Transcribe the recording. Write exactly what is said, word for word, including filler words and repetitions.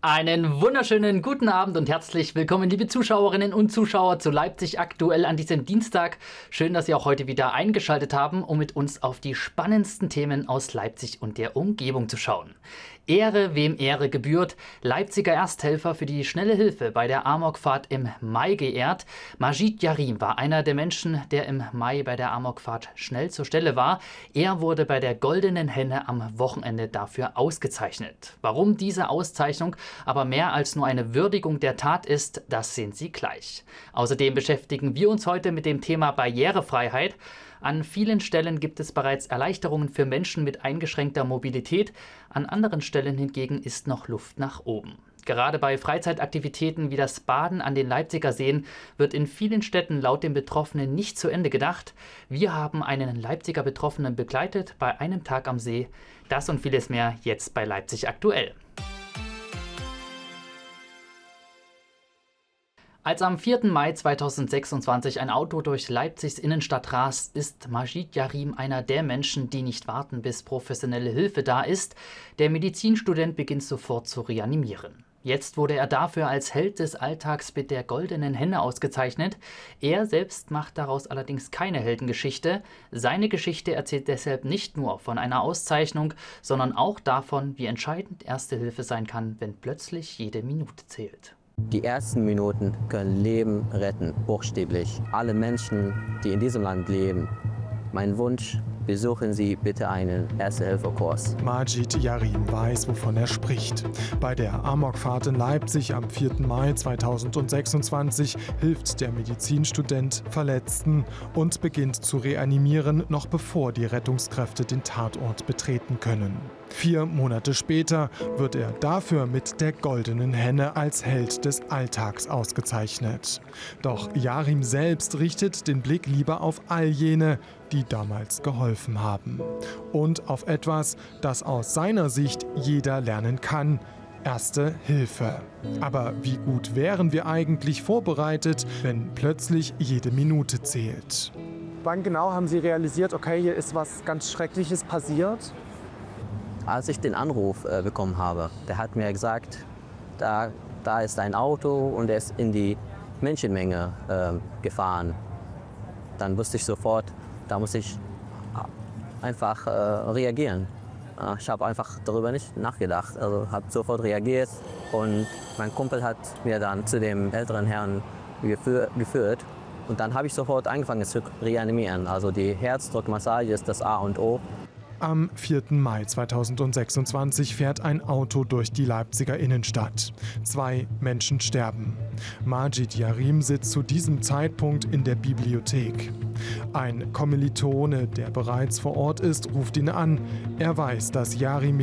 Einen wunderschönen guten Abend und herzlich willkommen, liebe Zuschauerinnen und Zuschauer, zu Leipzig aktuell an diesem Dienstag. Schön, dass Sie auch heute wieder eingeschaltet haben, um mit uns auf die spannendsten Themen aus Leipzig und der Umgebung zu schauen. Ehre, wem Ehre gebührt. Leipziger Ersthelfer für die schnelle Hilfe bei der Amokfahrt im Mai geehrt. Majid Yarim war einer der Menschen, der im Mai bei der Amokfahrt schnell zur Stelle war. Er wurde bei der Goldenen Henne am Wochenende dafür ausgezeichnet. Warum diese Auszeichnung aber mehr als nur eine Würdigung der Tat ist, das sehen Sie gleich. Außerdem beschäftigen wir uns heute mit dem Thema Barrierefreiheit. An vielen Stellen gibt es bereits Erleichterungen für Menschen mit eingeschränkter Mobilität. An anderen Stellen hingegen ist noch Luft nach oben. Gerade bei Freizeitaktivitäten wie das Baden an den Leipziger Seen wird in vielen Städten laut den Betroffenen nicht zu Ende gedacht. Wir haben einen Leipziger Betroffenen begleitet bei einem Tag am See. Das und vieles mehr jetzt bei Leipzig aktuell. Als am vierten Mai zweitausendsechsundzwanzig ein Auto durch Leipzigs Innenstadt rast, ist Majid Yarim einer der Menschen, die nicht warten, bis professionelle Hilfe da ist. Der Medizinstudent beginnt sofort zu reanimieren. Jetzt wurde er dafür als Held des Alltags mit der Goldenen Henne ausgezeichnet. Er selbst macht daraus allerdings keine Heldengeschichte. Seine Geschichte erzählt deshalb nicht nur von einer Auszeichnung, sondern auch davon, wie entscheidend Erste Hilfe sein kann, wenn plötzlich jede Minute zählt. Die ersten Minuten können Leben retten, buchstäblich. Alle Menschen, die in diesem Land leben, mein Wunsch, besuchen Sie bitte einen Erste-Hilfe-Kurs. Majid Yarim weiß, wovon er spricht. Bei der Amokfahrt in Leipzig am vierten Mai zweitausendsechsundzwanzig hilft der Medizinstudent Verletzten und beginnt zu reanimieren, noch bevor die Rettungskräfte den Tatort betreten können. Vier Monate später wird er dafür mit der Goldenen Henne als Held des Alltags ausgezeichnet. Doch Yarim selbst richtet den Blick lieber auf all jene, die damals geholfen haben. Und auf etwas, das aus seiner Sicht jeder lernen kann: Erste Hilfe. Aber wie gut wären wir eigentlich vorbereitet, wenn plötzlich jede Minute zählt? Wann genau haben Sie realisiert, okay, hier ist was ganz Schreckliches passiert? Als ich den Anruf äh, bekommen habe, der hat mir gesagt, da, da ist ein Auto und er ist in die Menschenmenge äh, gefahren. Dann wusste ich sofort, da muss ich einfach äh, reagieren. Äh, ich habe einfach darüber nicht nachgedacht, also habe sofort reagiert und mein Kumpel hat mir dann zu dem älteren Herrn gefür geführt und dann habe ich sofort angefangen zu reanimieren. Also die Herzdruckmassage ist das A und O. Am vierten Mai zweitausendsechsundzwanzig fährt ein Auto durch die Leipziger Innenstadt. Zwei Menschen sterben. Majid Yarim sitzt zu diesem Zeitpunkt in der Bibliothek. Ein Kommilitone, der bereits vor Ort ist, ruft ihn an. Er weiß, dass Yarim